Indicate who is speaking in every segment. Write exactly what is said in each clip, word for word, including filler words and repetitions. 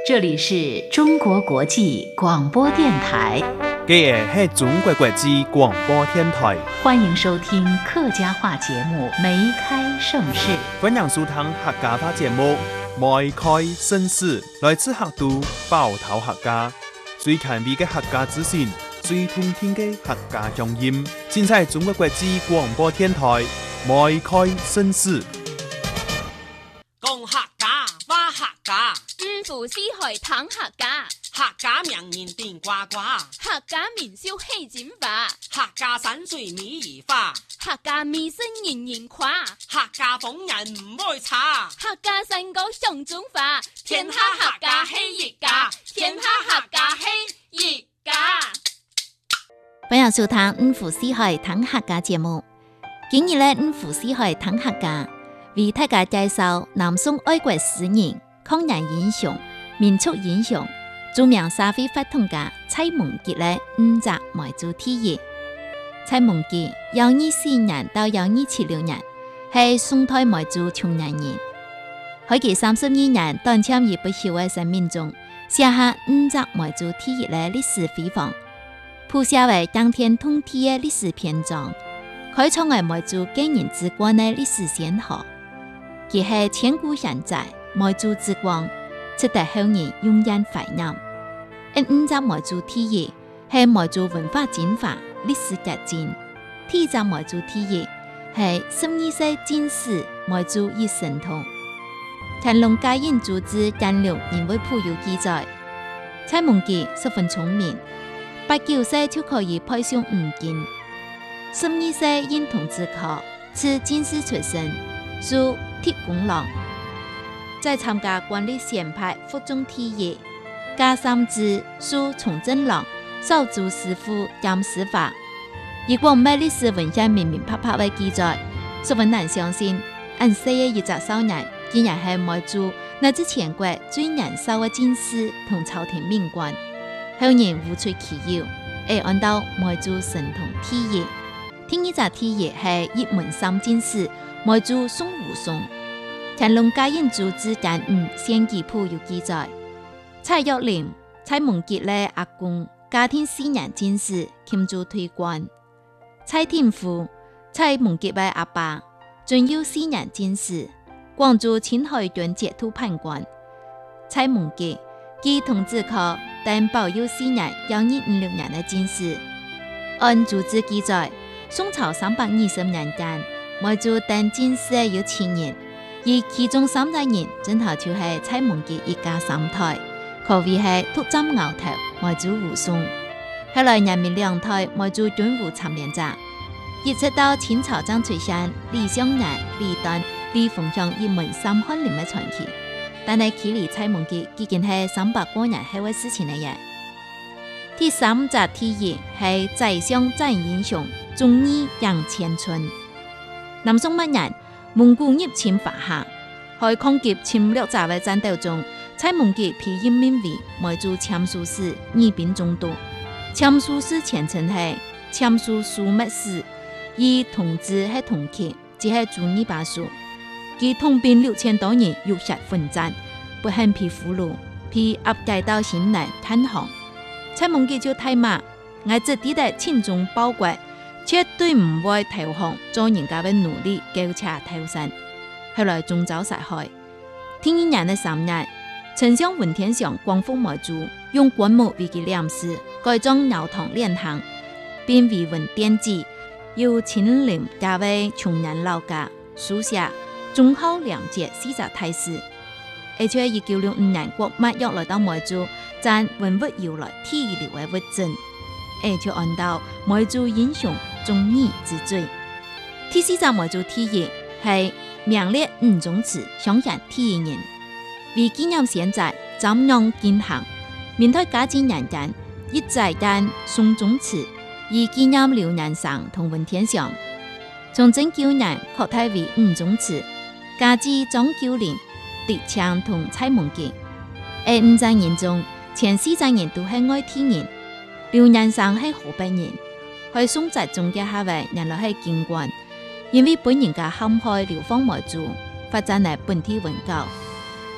Speaker 1: 这里是中国国际广播电台。
Speaker 2: 这是中国国际广播电台，
Speaker 1: 欢迎收听客家话节目《梅开盛世》。
Speaker 2: 欢迎收听客家话节目《梅开盛世》，来自客都包頭客家，最近味嘅客家資訊，最通聽嘅客家鄉音，盡在中國國際廣播電台《梅開盛世》。
Speaker 3: 講客家話客家，
Speaker 4: 五湖四海談客家，
Speaker 3: 客家名言變呱呱，
Speaker 4: 客家名笑戲剪法，
Speaker 3: 客家山水美如花，
Speaker 4: 客家美聲人人誇，
Speaker 3: 客家風人唔會差，
Speaker 4: 客家山歌上中華，
Speaker 3: 天下客家喜熱家，天下客家喜熱家。
Speaker 5: 歡迎收聽五湖四海談客家節目。今日咧五湖四海談客家，為大家介紹南宋愛國詩人、抗日英雄、民族英雄、著名社會運動家蔡夢傑嘅五則梅族體驗。蔡夢傑一二四年到一二七六年係宋代梅族長安人，喺佢三十二年短暫而不朽嘅生命中，寫下五則梅族體驗嘅歷史輝煌，譜寫為驚天動地嘅歷史篇章，開創為梅族驚人之光嘅歷史先河。佢係千古現在梅族之光，值得後人永遠懷念。而五則梅族體驗係梅族文化進化、歷史革新。第一則梅族體驗係十二世進士梅族一神通。乾隆嘉應主旨乾隆人為譜有記載，蔡夢傑十分聰明，八九歲就可以派上五經。十二歲因同治科，賜進士出身，屬鐵公郎。在參加官吏選派服眾體驗，加三子屬崇正郎，少主師傅兼司法。以廣美歷史文獻明明白白嘅記載，十分難相信，按細嘅一隻少年，竟然係梅族乃至全國最年少嘅進士同朝廷命官。後人無出其右，而按照梅族神童體驗。第二隻體驗係一門三進士梅族宋武松。乾隆嘉應主旨乾五獻記譜有記載，蔡玉林、蔡夢傑嘅阿公嘉天四年進士，欽做推官；蔡天富、蔡夢傑嘅阿爸准有四年進士，廣州青海縣節度判官。蔡夢傑既同治科，但保有四年一二五六年嘅進士。按主旨記載，宋朝三百二十年間，梅族等進士有七人。而其中三個人正好就係蔡夢傑一家三代，可謂係獨佔鰲頭梅族武松。後來人民兩代梅族軍務參連者，一直到清朝將出現李相南、李端、李鳳祥一門三翰林嘅傳奇，但係距離蔡夢傑已經係三百多年後嘅事情嚟嘅。第三則體驗係宰相戰英雄，忠義贏千春。南宋末年，蒙古入侵華夏，喺抗擊侵略者嘅戰鬥中，蔡夢傑被任命為梅族簽書使，義兵中都。簽書使前稱係簽書樞密使，以同治係同期，即係朱二八書。佢統兵六千多人，浴血奮戰，不幸被俘虜，被押解到新南探航。蔡夢傑就大罵：我這地的親中報國，絕對唔會投降，做人家嘅奴隸，苟且偷生。後來中遭殺害。第二年嘅三月，丞相文天祥光復梅族，用棺木為其殮屍，改裝廟堂殮堂，並遺文典籍，又親臨家位窮人老家，書寫忠孝良節四則大事。而且一九六五年國脈又來到梅族，讚文物由來體力為物證，而且按照梅族英雄忠義之最。第四則梅族體驗係名列五宗祠鄉縣體驗人，為紀念現在瞻仰建行，明代嘉靖年間一再間宋宗祠，以紀念劉年生同文天祥。崇正九年擴大為五宗祠，加之張九齡、狄昌同蔡夢傑。而五個人中，前四個人都係外地人，劉年生係河北人，喺宋哲宗嘅下位原來係京官，因為本人嘅陷害流放梅族，發展嚟本地文教。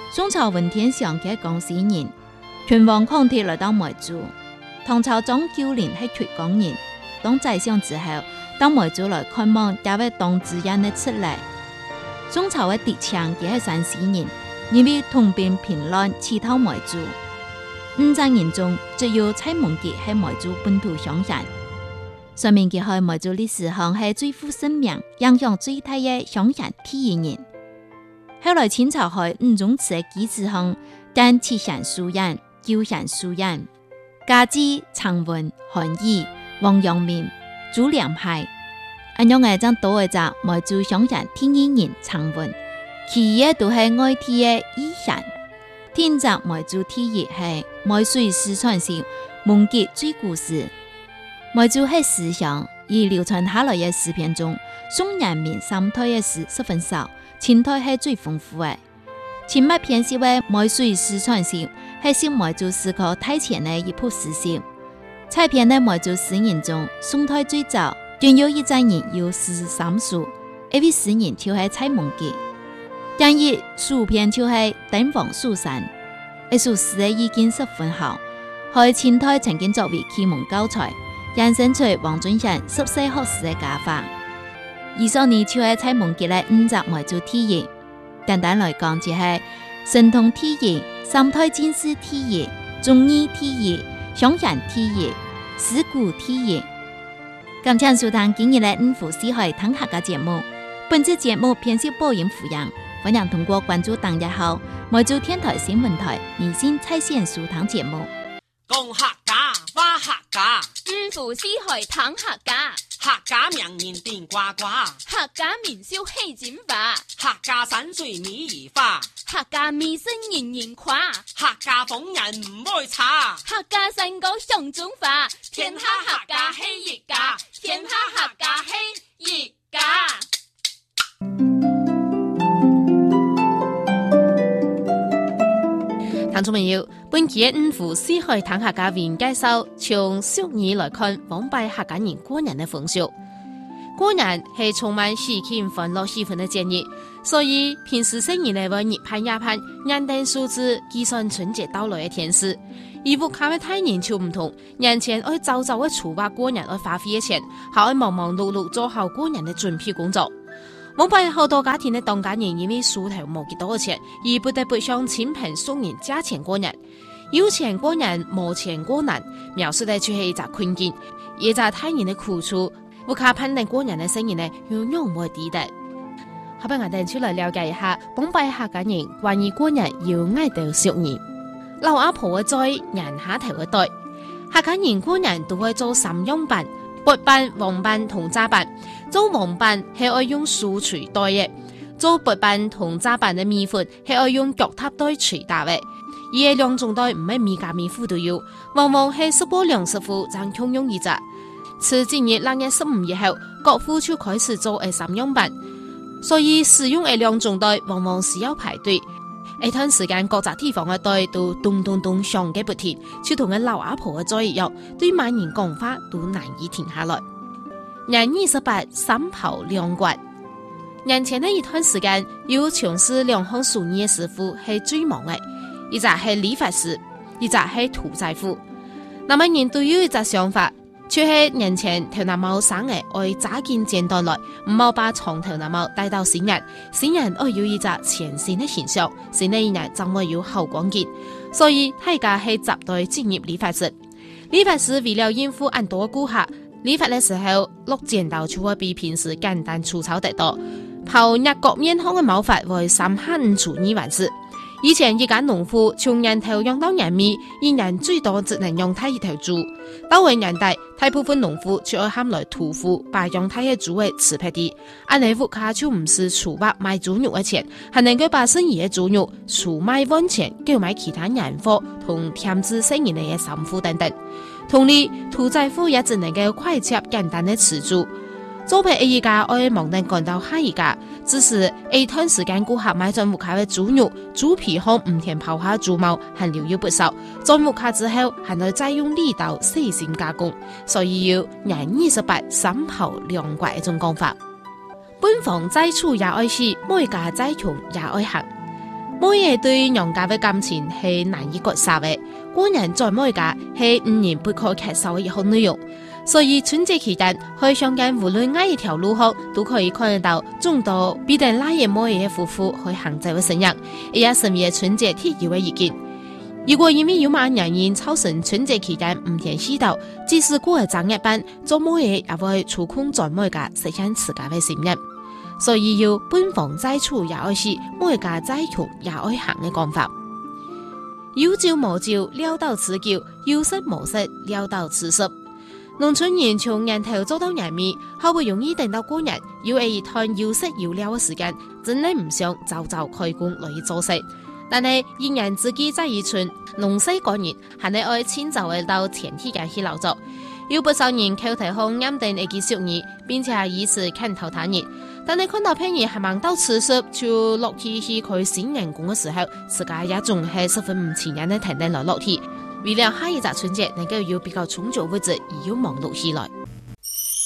Speaker 5: 宋朝文天祥嘅廣西人，拳王抗鐵來到梅州。唐朝莊九齡係缺港人，當宰相之後，到梅州來看望加位當主人嘅出嚟。宋朝嘅敵強嘅係山西人，因為同兵平亂，刺透梅州。五trăm人中，只有蔡孟杰係梅州本土鄉人。上面嘅係梅州歷史上係最負盛名、影響最大嘅鄉人第一人。後來清朝喺五宗祠嘅基礎上，揀七賢書人、九賢書人，家之常文、韓義、王陽明、朱良派，咁樣嘅將多一隻梅州鄉人第一人常文，其餘都係外地嘅異賢。天澤梅州第一係梅水四川省孟杰追故事。梅州係思想而流傳下來嘅詩篇中，宋人民三代嘅詩十分少，清代係最豐富嘅。前麥篇是為梅水四川省，係寫梅州詩歌太前嘅一部詩集。采編嘅梅州詩人中，宋代最早仲有一紮人有四十三首，一位詩人就係蔡孟杰。第二書篇就係登房書山，一首詩嘅意境十分好，喺清代曾經作為啟蒙教材，衍生出黃遵憲十四學士嘅家法。以上呢就係蔡孟杰嘅五隻梅州第一。簡單來講就係神通第一、三代進士第一、忠義第一、鄉人第一、詩古第一。感謝收聽今日嘅五湖四海談客家節目。本次節目編輯播音附陽，歡迎通過關注當日後梅州天台新聞台微信在線收聽節目。
Speaker 3: 講客家話客家，
Speaker 4: 五湖四海談客家，
Speaker 3: 客家名人變呱呱，
Speaker 4: 客家名秀戲剪法，
Speaker 3: 客家山水美如花，
Speaker 4: 客家美聲人人誇，
Speaker 3: 客家風人唔會差，
Speaker 4: 客家山歌上中華，
Speaker 3: 天下客家係一家，天下客家係一家。
Speaker 6: 聽眾朋友，本期嘅五湖四海談客家為介紹，從俗語來看，王拜客家人過年嘅風俗。過年係充滿喜慶、歡樂、氣氛嘅節日，所以平時生意嚟為日盼夜盼，人等數字計算春節到來嘅天時。而屋企嘅大人就唔同，人前愛早早嘅籌劃過年愛花費嘅錢，後愛忙忙碌碌做好過年嘅準備工作。冇拜好多家庭嘅當家人因為手頭冇幾多錢，而不得不向親朋熟人借錢過年。有錢過年，冇錢過難，描述嘅就係一個困境，一個大人嘅苦處。屋企盼定過年嘅生意呢，要讓冇抵得。好，俾我哋出來了解一下，幫拜客家人關於過年要愛到俗語。老阿婆嘅在，人下頭嘅袋。客家人過年都會做三樣辦。白辦、黃辦同渣辦，做黃辦係愛用樹錘袋嘅，做白辦同渣辦嘅米粉係愛用腳踏袋錘打嘅。而係兩種袋唔係米家米糊都要，往往係十波兩十戶爭共用一隻。此今日六月十五日後，各戶就開始做誒三樣辦，所以使用誒兩種袋往往是要排隊。一段時間各個地方嘅袋都咚咚咚響嘅不停，就同嘅老阿婆嘅嘴一樣，對萬人講話都難以停下來。年二十八，三炮兩刮。年前的一段時間，有從事兩項手藝嘅師傅係最忙嘅，一隻係理髮師，一隻係屠宰夫。那麼人都有一隻想法，就係年前頭髮毛生嘅愛紮件剪斷來，唔好把長頭髮毛帶到新人，新人愛有一隻全新的形象，新的一年就會有好光景。所以大家係集隊專業理髮師。理髮師為了應付很多顧客，理髮的時候落剪刀就會比平時簡單粗糙得多，刨一角面孔嘅毛髮會三下五除二完事。以前一間農夫從人頭養到人尾，一年最多只能養他一頭豬。到為年代，大部分農夫就要喊來屠夫，把養他嘅豬嘅吃撇啲。安尼屋企就唔是儲白買豬肉嘅錢，係能夠把生意嘅豬肉儲買完錢，購買其他人貨同添置生意嘅衫褲等等。同理，屠宰夫也只能夠快捷簡單的吃豬。做皮一家愛忙定趕到下一家，只是一段時間顧客買進屋企嘅豬肉、豬皮和唔甜泡下豬毛，還留有不少。在屋企之後，還要再用利刀細心加工，所以要廿二十八三炮兩刮一種講法。本房在厝也愛死，每家在窮也愛行。 每爺對娘家嘅感情係難以割捨嘅，過年在每家係五年不可缺少嘅一項內容。所以春節期間，去鄉間無論哪一條路口，都可以看得到眾多必定拉爺每爺夫婦去行走嘅身影，也成為春節鐵要嘅意見。如果因為有萬人因超神春節期間唔聽世道，即使過咗正月班，做每爺也會抽空在每家實現自家嘅心願。所以要本房在厝也愛事，每家在窮也愛行嘅講法。有酒無酒，料到此酒；有食無食，料到此食。農村人從年頭做到年尾，好不容易等到過年，要一段有食有料嘅時間，真係唔想早早開工來做事。但係仍然自己在一村農事過年，還係愛遷就會到田地間去勞作。有不少人口頭上念定一句俗語，並且以此看透他人。但係看到朋友還忙到此時就落去去開新人工嘅時候，自家也仲係十分唔情願地停定來落去。為了下一集春節能夠有比較充足物質而要忙碌起來。